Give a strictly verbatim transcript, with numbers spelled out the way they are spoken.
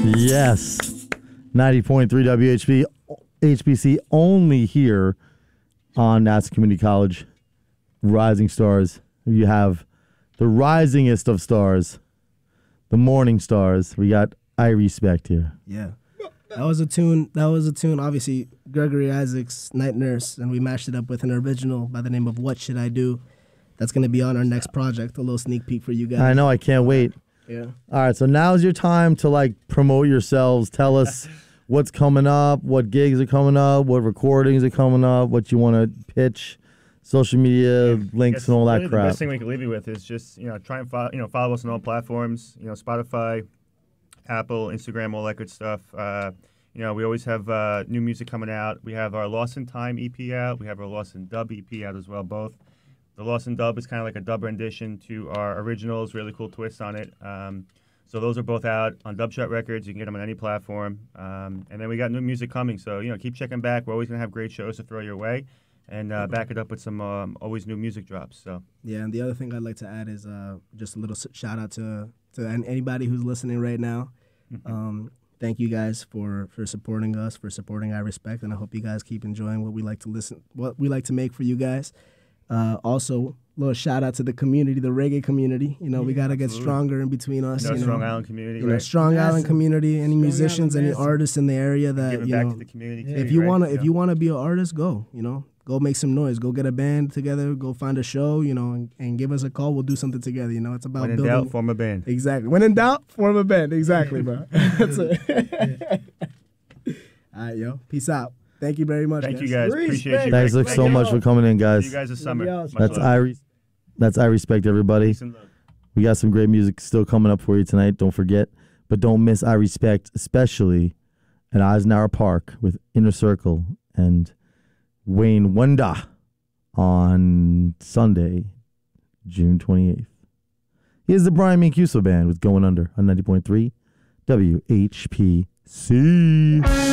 Yes. ninety point three W H B, H B C only here on Nassau Community College. Rising Stars. You have the risingest of stars, the morning stars. We got I Respect here. Yeah. That was a tune. That was a tune. Obviously, Gregory Isaacs, Night Nurse, and we mashed it up with an original by the name of What Should I Do? That's going to be on our next project. A little sneak peek for you guys. I know. I can't wait. Yeah. All right. So now's your time to like promote yourselves. Tell us what's coming up, what gigs are coming up, what recordings are coming up, what you want to pitch, social media Yeah, links, and all that really crap. The best thing we can leave you with is just you know try and follow, you know follow us on all platforms. You know Spotify, Apple, Instagram, all that good stuff. Uh, you know, we always have uh, new music coming out. We have our Lost in Time E P out. We have our Lost in Dub E P out as well, both. The Lost in Dub is kind of like a dub rendition to our originals, really cool twist on it. Um, so those are both out on Dubshot Records. You can get them on any platform. Um, and then we got new music coming. So, you know, keep checking back. We're always going to have great shows to throw your way. And uh, back it up with some um, always new music drops. So Yeah, and the other thing I'd like to add is uh, just a little s- shout out to to an- anybody who's listening right now. Um, thank you guys for, for supporting us, for supporting I Respect, and I hope you guys keep enjoying what we like to listen, what we like to make for you guys. Uh, also, a little shout out to the community, the reggae community. You know, we got to get absolutely. stronger in between us. you know, you know, Strong Island community, you know, right? Strong Island Massive. community. Any Strong musicians, Island, any massive. artists in the area that Giving you back know, to the community. Yeah. too, if you right? wanna, if know? you wanna be an artist, go. You know, go make some noise. Go get a band together. Go find a show. You know, and, and give us a call. We'll do something together. You know, it's about when in building. doubt, form a band. Exactly. When in doubt, form a band. Exactly, bro. That's it. All right, yo. Peace out. Thank you very much. Thank guys. you guys. Respect. Appreciate you. Thanks Great- so great- much for coming in, See guys. you guys this summer. Love Much y'all. That's love. I. Re- that's I Respect, everybody. Peace and love. We got some great music still coming up for you tonight. Don't forget. But don't miss I Respect, especially at Eisenhower Park with Inner Circle and Wayne Wonder on Sunday, June twenty-eighth. Here's the Brian Mancuso Band with Going Under on ninety point three W H P C.